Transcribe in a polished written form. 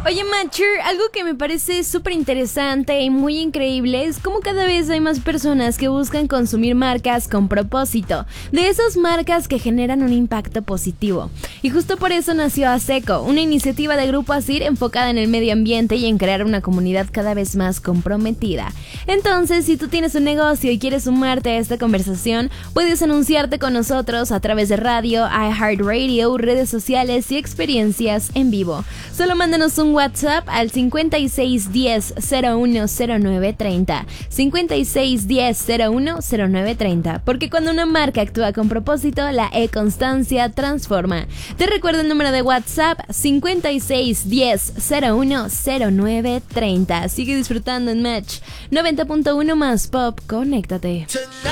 Oye, Matcher, algo que me parece súper interesante y muy increíble es cómo cada vez hay más personas que buscan consumir marcas con propósito, de esas marcas que generan un impacto positivo. Y justo por eso nació ASECO, una iniciativa de Grupo ASIR enfocada en el medio ambiente y en crear una comunidad cada vez más comprometida. Entonces, si tú tienes un negocio y quieres sumarte a esta conversación, puedes anunciarte con nosotros a través de radio, iHeartRadio, redes sociales y experiencias en vivo. Solo mándanos un WhatsApp al 5610-010930, 5610-010930, porque cuando una marca actúa con propósito, la e-constancia transforma. Te recuerdo el número de WhatsApp, 5610-010930. Sigue disfrutando en Match 90.1 más Pop, conéctate.